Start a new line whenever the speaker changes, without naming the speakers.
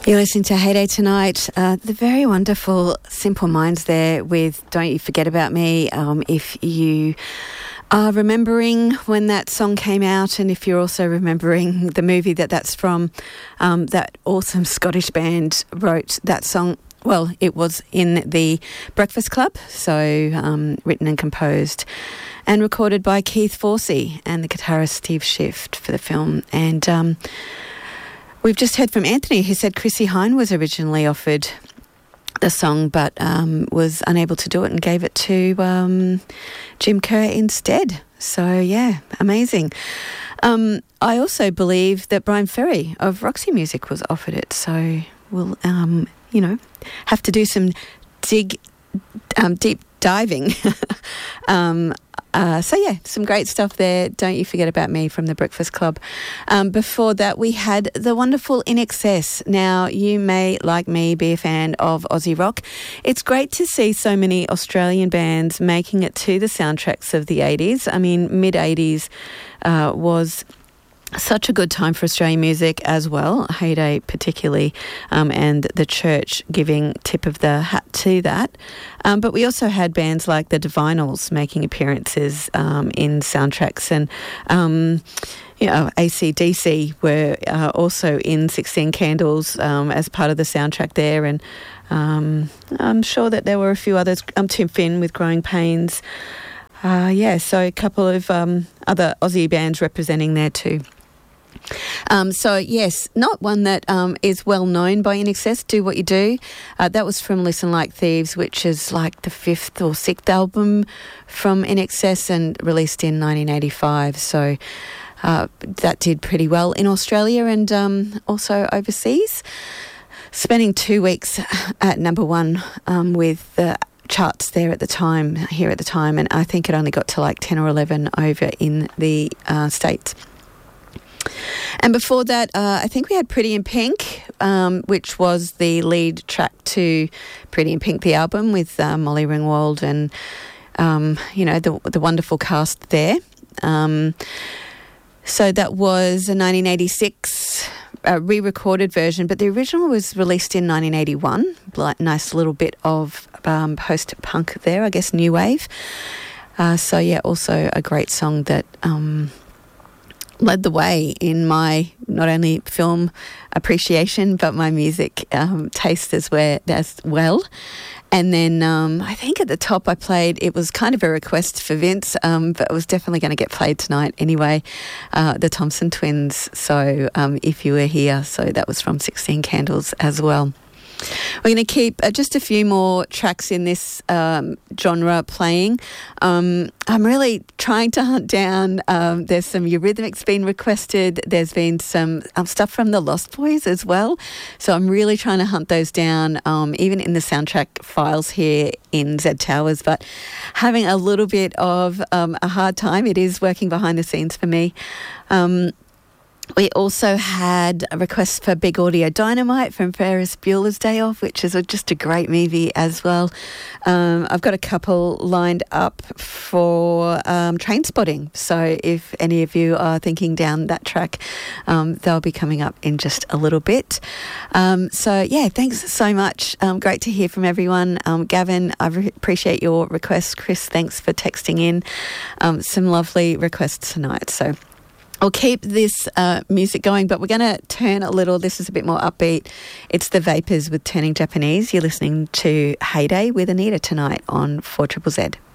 You're listening to Heyday Tonight. The very wonderful Simple Minds there with Don't You Forget About Me. If you are remembering when that song came out, and if you're also remembering the movie that's from, that awesome Scottish band wrote that song. Well, it was in the Breakfast Club, so written and composed and recorded by Keith Forsey and the guitarist Steve Schiff for the film. And we've just heard from Anthony, who said Chrissie Hynde was originally offered the song but was unable to do it and gave it to Jim Kerr instead. So, yeah, amazing. I also believe that Brian Ferry of Roxy Music was offered it. So we'll, have to do some deep diving. Some great stuff there. Don't You Forget About Me from the Breakfast Club. Before that, we had the wonderful INXS. Now, you may, like me, be a fan of Aussie rock. It's great to see so many Australian bands making it to the soundtracks of the 80s. I mean, mid-80s was such a good time for Australian music as well, Heyday particularly, and the Church giving tip of the hat to that. But we also had bands like the Divinyls making appearances in soundtracks, and AC/DC were also in 16 Candles as part of the soundtrack there, and I'm sure that there were a few others. Tim Finn with Growing Pains. So a couple of other Aussie bands representing there too. Not one that is well known by INXS, Do What You Do. That was from Listen Like Thieves, which is like the 5th or 6th album from INXS and released in 1985. So that did pretty well in Australia and also overseas. Spending 2 weeks at number one with the charts here at the time, and I think it only got to like 10 or 11 over in the States. And before that, I think we had Pretty in Pink, which was the lead track to Pretty in Pink, the album, with Molly Ringwald and, the wonderful cast there. So that was a 1986 re-recorded version, but the original was released in 1981. Nice little bit of post-punk there, I guess, new wave. Also a great song that led the way in my not only film appreciation but my music taste as well. And then I think at the top I played, it was kind of a request for Vince, but it was definitely going to get played tonight anyway, the Thompson Twins, so If You Were Here, so that was from 16 Candles as well. We're going to keep just a few more tracks in this genre playing. I'm really trying to hunt down, there's some Eurythmics been requested, there's been some stuff from the Lost Boys as well, so I'm really trying to hunt those down, even in the soundtrack files here in Z Towers, but having a little bit of a hard time. It is working behind the scenes for me. We also had a request for Big Audio Dynamite from Ferris Bueller's Day Off, which is just a great movie as well. I've got a couple lined up for Trainspotting, so if any of you are thinking down that track, they'll be coming up in just a little bit. Thanks so much. Great to hear from everyone. Gavin, I appreciate your request. Chris, thanks for texting in. Some lovely requests tonight, so I'll keep this music going, but we're going to turn a little. This is a bit more upbeat. It's the Vapors with Turning Japanese. You're listening to Heyday with Anita tonight on 4ZZZ.